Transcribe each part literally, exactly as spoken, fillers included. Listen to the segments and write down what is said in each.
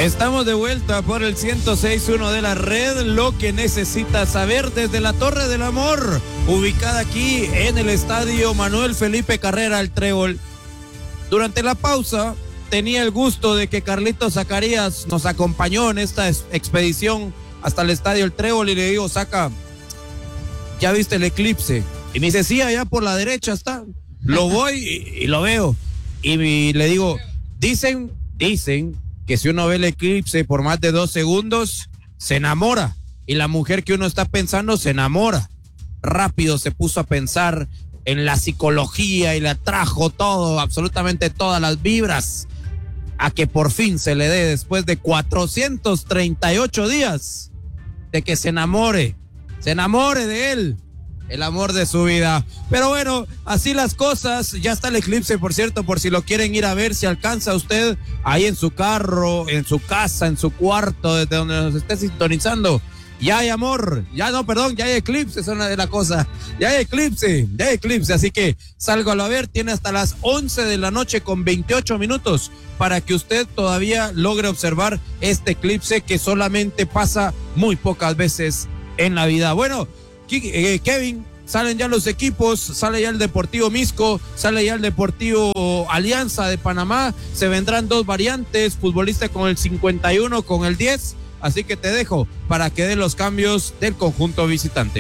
Estamos de vuelta por el ciento seis punto uno de la red, lo que necesitas saber desde la Torre del Amor, ubicada aquí en el estadio Manuel Felipe Carrera, el Trébol. Durante la pausa tenía el gusto de que Carlitos Zacarías nos acompañó en esta expedición hasta el estadio El Trébol y le digo, Zaca, ¿ya viste el eclipse? Y me dice, sí, allá por la derecha está. Lo voy y, y lo veo. Y, y le digo, dicen, dicen que si uno ve el eclipse por más de dos segundos, se enamora. Y la mujer que uno está pensando se enamora. Rápido se puso a pensar en la psicología y le atrajo todo, absolutamente todas las vibras, a que por fin se le dé, después de cuatrocientos treinta y ocho días, de que se enamore, se enamore de él, el amor de su vida. Pero bueno, así las cosas. Ya está el eclipse, por cierto, por si lo quieren ir a ver, si alcanza usted ahí en su carro, en su casa, en su cuarto, desde donde nos esté sintonizando. Ya hay amor, ya no, perdón, ya hay eclipse, es una de las cosas. Ya hay eclipse, ya hay eclipse, así que sálgalo a ver. Tiene hasta las once de la noche con veintiocho minutos para que usted todavía logre observar este eclipse que solamente pasa muy pocas veces en la vida. Bueno, eh, Kevin, salen ya los equipos, sale ya el Deportivo Misco, sale ya el Deportivo Alianza de Panamá. Se vendrán dos variantes, futbolista con el cincuenta y uno, con el diez. Así que te dejo para que den los cambios del conjunto visitante.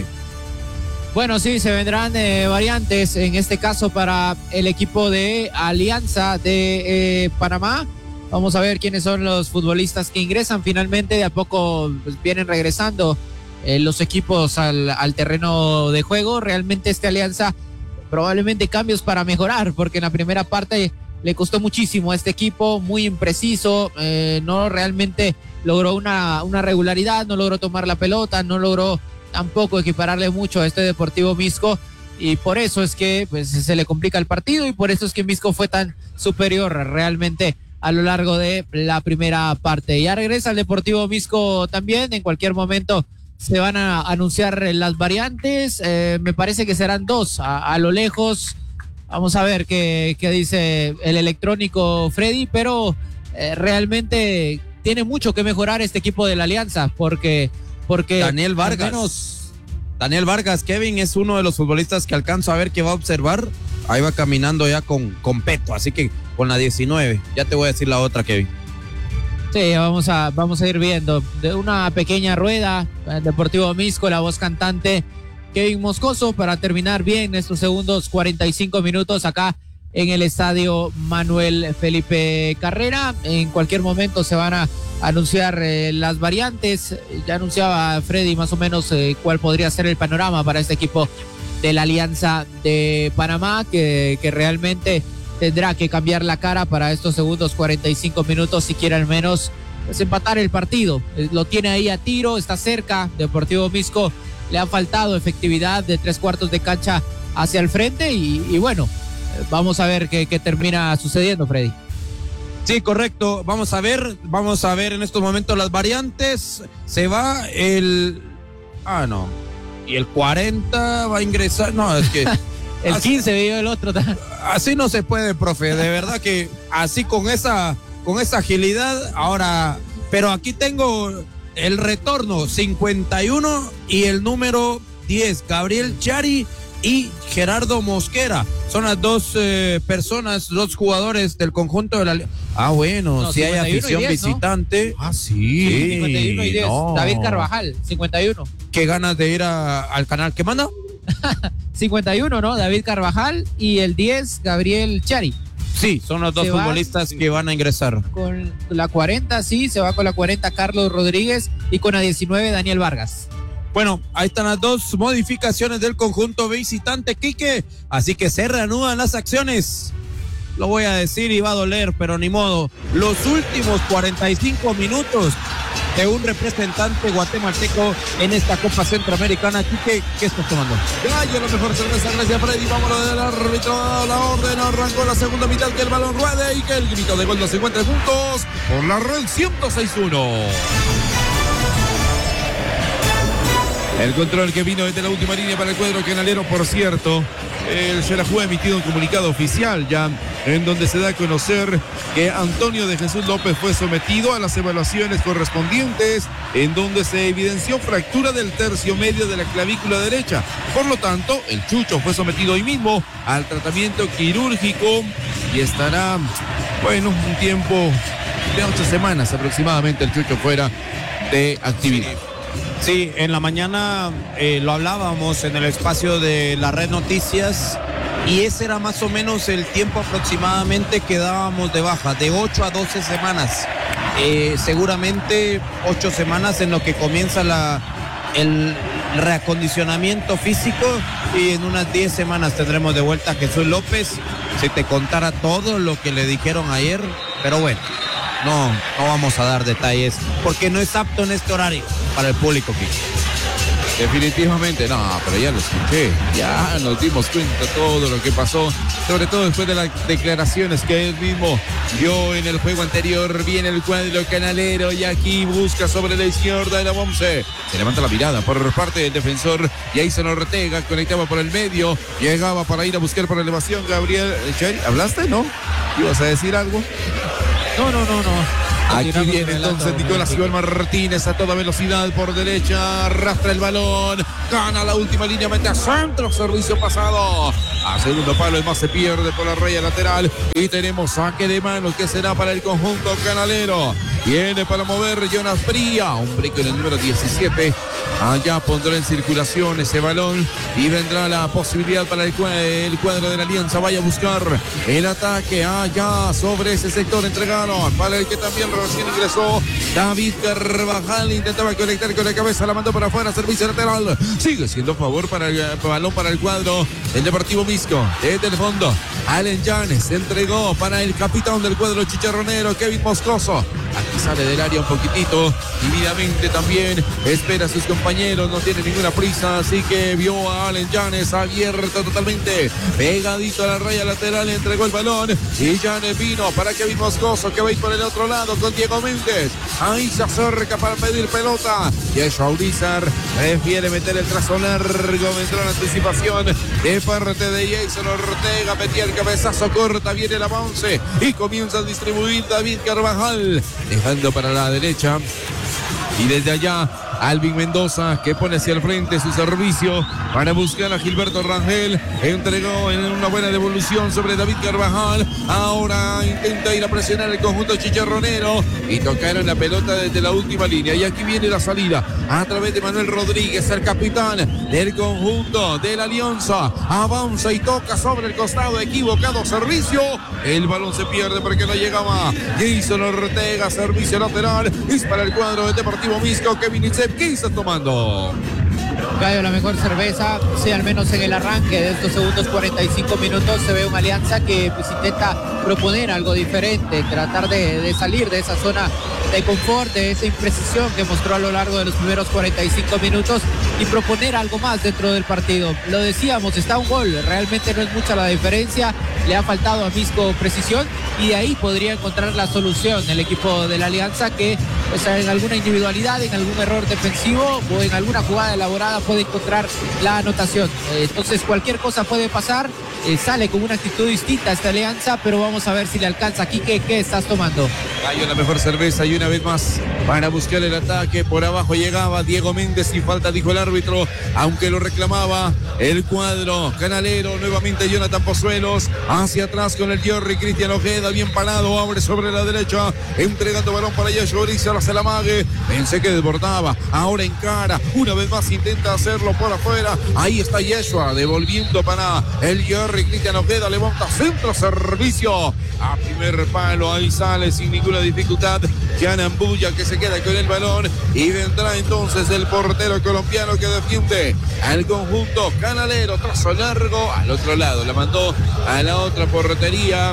Bueno, sí, se vendrán eh, variantes, en este caso para el equipo de Alianza de eh, Panamá. Vamos a ver quiénes son los futbolistas que ingresan. Finalmente, de a poco pues, vienen regresando eh, los equipos al, al terreno de juego. Realmente este Alianza, probablemente cambios para mejorar, porque en la primera parte le costó muchísimo a este equipo, muy impreciso, eh, no realmente logró una, una regularidad, no logró tomar la pelota, no logró tampoco equipararle mucho a este Deportivo Misco, y por eso es que pues, se le complica el partido, y por eso es que Misco fue tan superior realmente a lo largo de la primera parte. Ya regresa el Deportivo Misco también, en cualquier momento se van a anunciar las variantes, eh, me parece que serán dos a, a lo lejos. Vamos a ver qué, qué dice el electrónico Freddy, pero eh, realmente tiene mucho que mejorar este equipo de la Alianza, porque, porque Daniel Vargas, menos... Daniel Vargas, Kevin, es uno de los futbolistas que alcanzo a ver que va a observar. Ahí va caminando ya con, con Peto, así que con la diecinueve. Ya te voy a decir la otra, Kevin. Sí, vamos a, vamos a ir viendo. De una pequeña rueda, el Deportivo Misco, la voz cantante Kevin Moscoso, para terminar bien estos segundos cuarenta y cinco minutos acá en el estadio Manuel Felipe Carrera. En cualquier momento se van a anunciar eh, las variantes. Ya anunciaba Freddy más o menos eh, cuál podría ser el panorama para este equipo de la Alianza de Panamá, que, que realmente tendrá que cambiar la cara para estos segundos cuarenta y cinco minutos si quiere al menos pues, empatar el partido. Eh, lo tiene ahí a tiro, está cerca. Deportivo Misco le ha faltado efectividad de tres cuartos de cancha hacia el frente y, y bueno, vamos a ver qué, qué termina sucediendo, Freddy. Sí, correcto. Vamos a ver, vamos a ver en estos momentos las variantes. Se va el... Ah, no. Y el cuarenta va a ingresar... No, es que... el así, quince vio el otro. Así no se puede, profe. De verdad que así con esa, con esa agilidad. Ahora, pero aquí tengo... el retorno, cincuenta y uno y el número diez, Gabriel Chari y Gerardo Mosquera. Son las dos eh, personas, dos jugadores del conjunto de la... Ah, bueno, no, si hay afición diez, visitante. ¿no? Ah, sí. sí cincuenta y uno y diez. No. David Carvajal, cincuenta y uno. Qué ganas de ir a, al canal. ¿Qué manda? cincuenta y uno, ¿no? David Carvajal y el diez, Gabriel Chari. Sí, son los dos se futbolistas va, que van a ingresar. Con la cuarenta, sí, se va con la cuarenta Carlos Rodríguez y con la diecinueve Daniel Vargas. Bueno, ahí están las dos modificaciones del conjunto visitante, Quique. Así que se reanudan las acciones. Lo voy a decir y va a doler, pero ni modo. Los últimos cuarenta y cinco minutos de un representante guatemalteco en esta Copa Centroamericana. Quique, ¿qué estás tomando? Gallo, la mejor cerveza, gracias Freddy. Vámonos del árbitro, la orden, arrancó la segunda mitad, que el balón ruede y que el grito de gol, los cincuenta puntos por la red ciento seis uno. El control que vino desde la última línea para el cuadro canalero, por cierto. El Xelajú ha emitido un comunicado oficial ya en donde se da a conocer que Antonio de Jesús López fue sometido a las evaluaciones correspondientes, en donde se evidenció fractura del tercio medio de la clavícula derecha. Por lo tanto, el Chucho fue sometido hoy mismo al tratamiento quirúrgico y estará, bueno, un tiempo de ocho semanas aproximadamente el Chucho fuera de actividad. Sí, en la mañana eh, lo hablábamos en el espacio de la Red Noticias y ese era más o menos el tiempo aproximadamente que dábamos de baja, de ocho a doce semanas. Eh, seguramente ocho semanas en lo que comienza la, el reacondicionamiento físico y en unas diez semanas tendremos de vuelta a Jesús López. Si te contara todo lo que le dijeron ayer, pero bueno. No, no vamos a dar detalles porque no es apto en este horario para el público, Kike. Definitivamente, no, pero ya lo escuché, ya nos dimos cuenta todo lo que pasó, sobre todo después de las declaraciones que él mismo dio en el juego anterior. Viene el cuadro canalero y aquí busca sobre la izquierda de la Once. Se levanta la mirada por parte del defensor Jason Ortega, conectaba por el medio, llegaba para ir a buscar por elevación Gabriel Cheri. ¿Hablaste, no? ¿Ibas a decir algo? No, no, no, no. Aquí viene entonces Nicolás Iván Martínez a toda velocidad por derecha, arrastra el balón, gana la última línea, mete a centro, servicio pasado. A segundo palo, el más se pierde por la raya lateral y tenemos saque de mano que será para el conjunto canalero. Viene para mover Jonas Fría, hombre con el número diecisiete. Allá pondrá en circulación ese balón y vendrá la posibilidad para el, el cuadro de la Alianza. Vaya a buscar el ataque allá sobre ese sector. Entregaron para el que también recién ingresó David Carvajal. Intentaba conectar con la cabeza, la mandó para afuera. Servicio lateral. Sigue siendo favor para el balón para el cuadro del Deportivo Misco. Desde el fondo, Allen Llanes se entregó para el capitán del cuadro chicharronero, Kevin Moscoso. Aquí sale del área un poquitito, tímidamente también, espera a sus compañeros, no tiene ninguna prisa, así que vio a Allen Llanes abierto totalmente, pegadito a la raya lateral, entregó el balón y Llanes vino para Kevin Moscoso, que va a ir por el otro lado con Diego Méndez. Ahí se acerca para pedir pelota y el Urizar prefiere meter el trazo largo, vendrá la anticipación de parte de Jason Ortega, metía el cabezazo, corta, viene el avance y comienza a distribuir David Carvajal, dejando para la derecha y desde allá Alvin Mendoza, que pone hacia el frente su servicio para buscar a Gilberto Rangel. Entregó en una buena devolución sobre David Carvajal. Ahora intenta ir a presionar el conjunto chicharronero y tocaron la pelota desde la última línea. Y aquí viene la salida a través de Manuel Rodríguez, el capitán del conjunto de la Alianza. Avanza y toca sobre el costado, equivocado servicio. El balón se pierde porque no llegaba Jason Ortega, servicio lateral. Es para el cuadro del Deportivo Misco. Kevin Itzep, ¿qué está tomando? Gallo, la mejor cerveza, sí, al menos en el arranque de estos segundos cuarenta y cinco minutos se ve una Alianza que pues intenta proponer algo diferente, tratar de, de salir de esa zona de confort, de esa imprecisión que mostró a lo largo de los primeros cuarenta y cinco minutos y proponer algo más dentro del partido. Lo decíamos, está un gol, realmente no es mucha la diferencia, le ha faltado a Misco precisión y de ahí podría encontrar la solución el equipo de la Alianza, que pues, en alguna individualidad, en algún error defensivo o en alguna jugada elaborada puede encontrar la anotación. Entonces cualquier cosa puede pasar, eh, sale con una actitud distinta esta Alianza, pero vamos a ver si le alcanza. Quique, ¿qué estás tomando? Gallo, la mejor cerveza y una vez más para buscar el ataque. Por abajo llegaba Diego Méndez y falta, dijo el árbitro, aunque lo reclamaba el cuadro canalero. Nuevamente Jonathan Pozuelos hacia atrás con el Jerry. Cristian Ojeda bien parado, abre sobre la derecha, entregando balón para Yeshua Urizar, hacia la mague. Pensé que desbordaba, ahora encara, una vez más intenta hacerlo por afuera. Ahí está Yeshua devolviendo para el Jerry. Cristian Ojeda levanta centro, servicio a primer palo, ahí sale sin ninguna dificultad Yanan Buya, que se queda con el balón y vendrá entonces el portero colombiano que defiende al conjunto canalero. Trazo largo al otro lado, la mandó a la otra portería.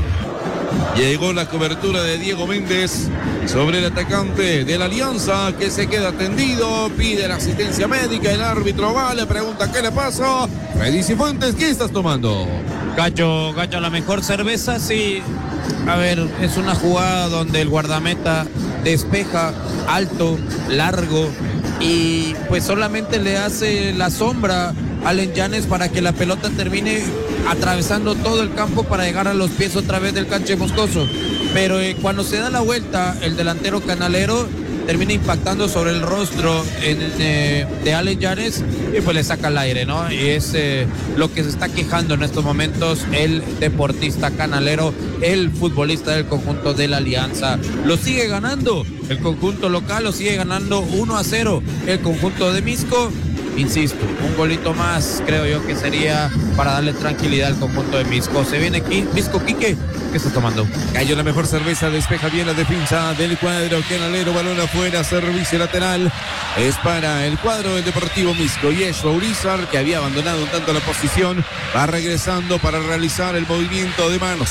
Llegó la cobertura de Diego Méndez sobre el atacante de la Alianza, que se queda tendido, pide la asistencia médica, el árbitro va, le pregunta qué le pasa. Freddy Cifuentes, ¿qué estás tomando? Gacho, Gacho, la mejor cerveza, sí. A ver, es una jugada donde el guardameta despeja alto, largo y pues solamente le hace la sombra a Allen Llanes para que la pelota termine atravesando todo el campo para llegar a los pies otra vez del Canche Moscoso. Pero eh, cuando se da la vuelta, el delantero canalero termina impactando sobre el rostro en, eh, de Allen Yanes y pues le saca el aire, ¿no? Y es eh, lo que se está quejando en estos momentos el deportista canalero, el futbolista del conjunto de la Alianza. Lo sigue ganando el conjunto local, lo sigue ganando uno a cero el conjunto de Misco. Insisto, un golito más creo yo que sería para darle tranquilidad al conjunto de Misco. Se viene aquí, Misco Quique, ¿qué está tomando? Cayó la mejor cerveza, despeja bien la defensa del cuadro canalero, balón afuera, servicio lateral. Es para el cuadro del Deportivo Misco. Yeshua Urizar, que había abandonado un tanto la posición, va regresando para realizar el movimiento de manos.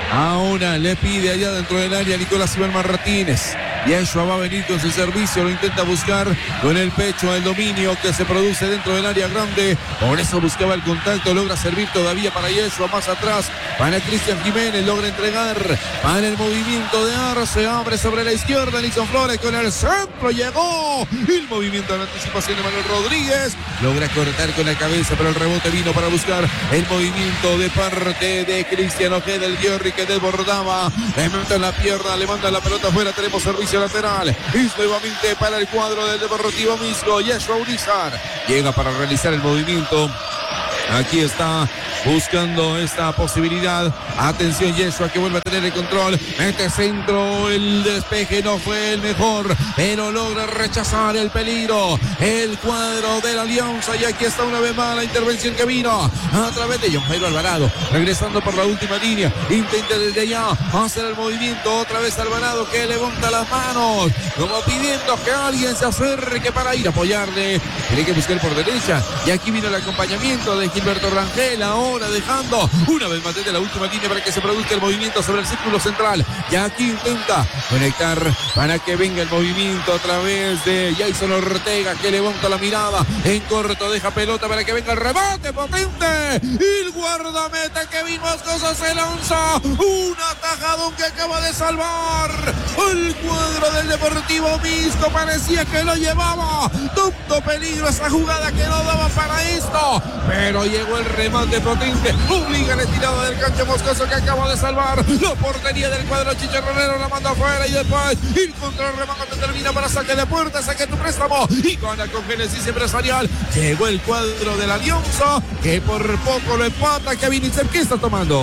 Ahora le pide allá dentro del área Nicolás Iván Martínez. Yeshua va a venir con su servicio, lo intenta buscar con el pecho, el dominio que se produce dentro del área grande. Por eso buscaba el contacto, logra servir todavía para Yeshua, más atrás para Cristian Jiménez, logra entregar para el movimiento de Arce, abre sobre la izquierda, Nixon Flores con el centro, llegó el movimiento de la anticipación de Manuel Rodríguez, logra cortar con la cabeza, pero el rebote vino para buscar el movimiento de parte de Cristian Ojeda, el Jerry que desbordaba, le mete en la pierna, le manda la pelota afuera, tenemos servicio lateral, es nuevamente para el cuadro del Deportivo Misco. Yeshua Urizar llega para realizar el movimiento. Aquí está buscando esta posibilidad. Atención, Yeshua que vuelve a tener el control. Mete centro, el despeje no fue el mejor, pero logra rechazar el peligro. El cuadro de la Alianza. Y aquí está una vez más la intervención que vino a través de John Jairo Alvarado. Regresando por la última línea. Intenta desde allá hacer el movimiento. Otra vez Alvarado que levanta las manos, como pidiendo que alguien se acerque para ir a apoyarle. Tiene que buscar por derecha. Y aquí vino el acompañamiento de Gilberto Rangel, ahora dejando una vez más desde la última línea para que se produzca el movimiento sobre el círculo central. Y aquí intenta conectar para que venga el movimiento a través de Jason Ortega, que levanta la mirada en corto, deja pelota para que venga el remate potente. Y el guardameta Kevin Moscoso se lanza un atajadón que acaba de salvar el cuadro del Deportivo Misco. Parecía que lo llevaba, tanto peligro esa jugada que no daba para esto, pero llegó el remate potente, obliga la estirada del Canche Moscoso que acaba de salvar la portería del cuadro chicharronero, la manda afuera y después el contrarremate termina para saque de puerta, saque tu préstamo y gana con Génesis Empresarial. Llegó el cuadro de la Alianza que por poco lo empata. Kevin Itzep, ¿qué está tomando?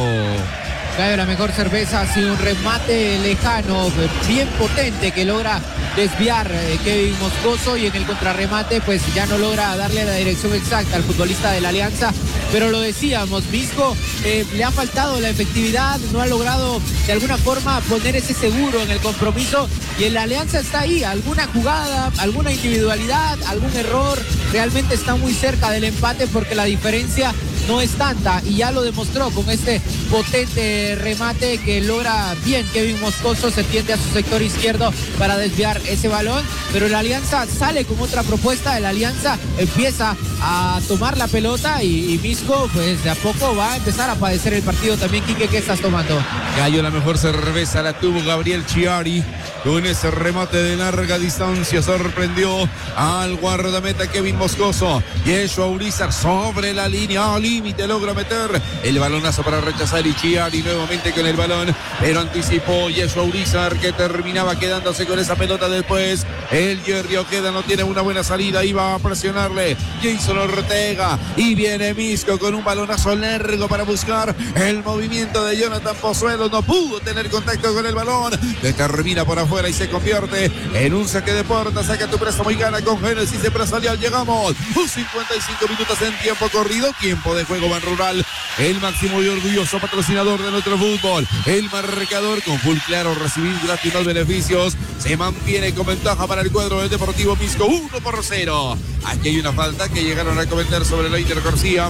Cae la mejor cerveza, ha sido un remate lejano, bien potente que logra desviar eh, Kevin Moscoso, y en el contrarremate pues ya no logra darle la dirección exacta al futbolista de la Alianza. Pero lo decíamos, Misco eh, le ha faltado la efectividad, no ha logrado de alguna forma poner ese seguro en el compromiso, y en la Alianza está ahí, alguna jugada, alguna individualidad, algún error, realmente está muy cerca del empate porque la diferencia no es tanta, y ya lo demostró con este potente remate que logra bien Kevin Moscoso, se tiende a su sector izquierdo para desviar ese balón, pero la Alianza sale con otra propuesta, la Alianza empieza a tomar la pelota y, y Misco pues de a poco va a empezar a padecer el partido también. Quique, ¿qué estás tomando? Gallo, la mejor cerveza la tuvo Gabriel Chiari con ese remate de larga distancia, sorprendió al guardameta Kevin Moscoso. Yeshua Urizar sobre la línea, al límite logra meter el balonazo para rechazar, y Chiari nuevamente con el balón, pero anticipó Yeshua Urizar que terminaba quedándose con esa pelota después. El Jerry Ojeda no tiene una buena salida, iba a presionarle Jason Ortega y viene Misco con un balonazo largo para buscar el movimiento de Jonathan Pozuelo, no pudo tener contacto con el balón, que termina por afuera y se convierte en un saque de puerta. Saca tu préstamo y gana con Génesis Empresarial. Llegamos a cincuenta y cinco minutos en tiempo corrido, tiempo de juego Ban Rural, el máximo y orgulloso patrocinador de nuestro fútbol. El marcador con full claro, recibir gratis los beneficios, se mantiene con ventaja para el cuadro del Deportivo Misco, uno por cero. Aquí hay una falta que llegaron a cometer sobre Leiter García.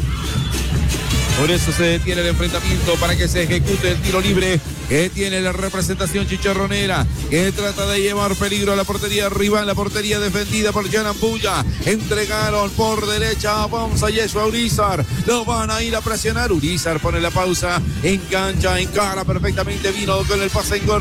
Por eso se detiene el enfrentamiento para que se ejecute el tiro libre que tiene la representación chicharronera, que trata de llevar peligro a la portería rival, la portería defendida por Jan Ambuya. Entregaron por derecha a Bonza Yeshua Urizar, lo van a ir a presionar. Urizar pone la pausa, engancha, encara perfectamente, vino con el pase en corto,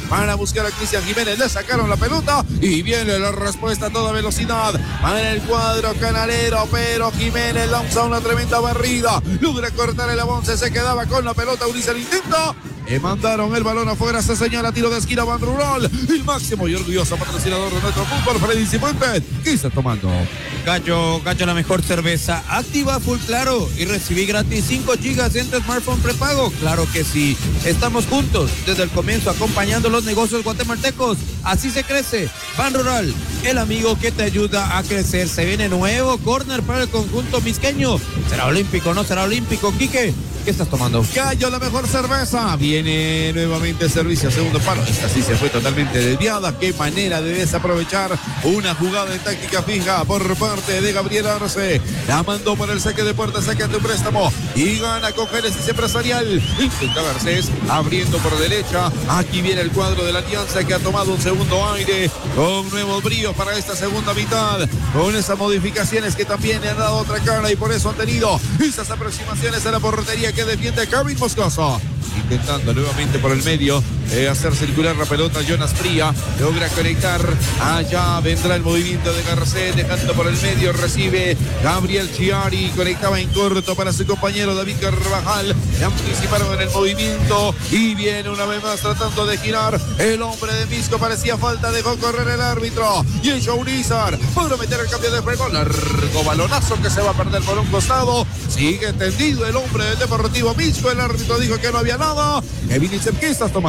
para buscar a Cristian Jiménez, le sacaron la pelota y viene la respuesta a toda velocidad para el cuadro canalero, pero Jiménez lanza una tremenda barrida, logra cortar el avance, se quedaba con la pelota, Ulises el intento. Le mandaron el balón afuera, se señala tiro de esquina Ban Rural, el máximo y orgulloso patrocinador de nuestro fútbol, Freddy Cifuentes. ¿Qué está tomando? Gallo, Gallo, la mejor cerveza. Activa Full Claro y recibí gratis cinco gigas en tu smartphone prepago. Claro que sí. Estamos juntos desde el comienzo acompañando los negocios guatemaltecos. Así se crece. Ban Rural, el amigo que te ayuda a crecer. Se viene nuevo córner para el conjunto misqueño. ¿Será olímpico o no será olímpico, Quique? ¿Qué estás tomando? Gallo, la mejor cerveza. Viene nuevamente servicio, segundo palo. Esta sí se fue totalmente desviada. Qué manera de desaprovechar una jugada de táctica fija por parte de Gabriel Arce. La mandó por el saque de puerta, saque de préstamo y gana con Génesis Empresarial. Intenta Garcés abriendo por derecha. Aquí viene el cuadro de la Alianza que ha tomado un segundo aire con nuevos bríos para esta segunda mitad. Con esas modificaciones que también le han dado otra cara y por eso han tenido esas aproximaciones a la portería que defiende Kevin Moscoso. Intentando nuevamente por el medio eh, hacer circular la pelota Jonas Fría, logra conectar, allá vendrá el movimiento de Garcés, dejando por el medio, recibe Gabriel Chiari, conectaba en corto para su compañero David Carvajal, le anticiparon en el movimiento y viene una vez más tratando de girar el hombre de Misco, parecía falta, dejó correr el árbitro y el Showrizar para meter el cambio de freno, largo balonazo que se va a perder por un costado, sigue tendido el hombre del Deportivo Misco, el árbitro dijo que no había nada. Kevin Isep, ¿qué estás tomando?